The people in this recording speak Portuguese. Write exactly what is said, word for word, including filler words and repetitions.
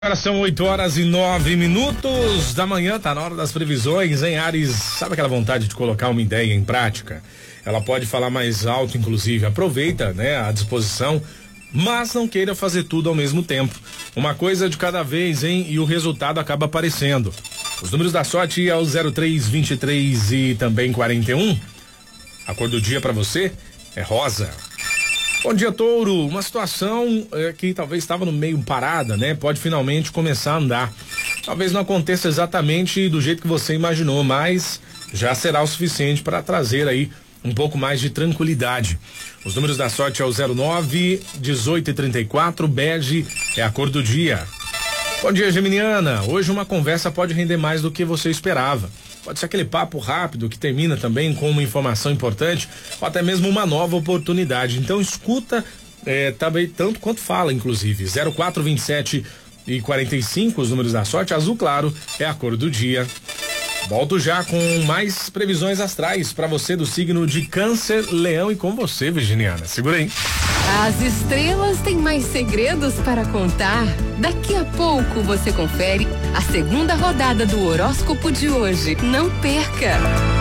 Agora são oito horas e nove minutos da manhã, tá na hora das previsões, hein, Ares? Sabe aquela vontade de colocar uma ideia em prática? Ela pode falar mais alto, inclusive. Aproveita, né, a disposição, mas não queira fazer tudo ao mesmo tempo. Uma coisa de cada vez, hein? E o resultado acaba aparecendo. Os números da sorte é o zero três, vinte e três e também quarenta e um. A cor do dia pra você é rosa. Bom dia, Touro. Uma situação é, que talvez estava no meio parada, né? Pode finalmente começar a andar. Talvez não aconteça exatamente do jeito que você imaginou, mas já será o suficiente para trazer aí um pouco mais de tranquilidade. Os números da sorte é o zero nove, dezoito e trinta e quatro, bege é a cor do dia. Bom dia, Geminiana. Hoje uma conversa pode render mais do que você esperava. Pode ser aquele papo rápido que termina também com uma informação importante ou até mesmo uma nova oportunidade. Então escuta é, também tanto quanto fala, inclusive. zero quatro, vinte e sete e quarenta e cinco, os números da sorte. Azul claro é a cor do dia. Volto já com mais previsões astrais para você do signo de Câncer, Leão e com você, Virginiana. Segura aí. As estrelas têm mais segredos para contar. Daqui a pouco você confere a segunda rodada do horóscopo de hoje. Não perca!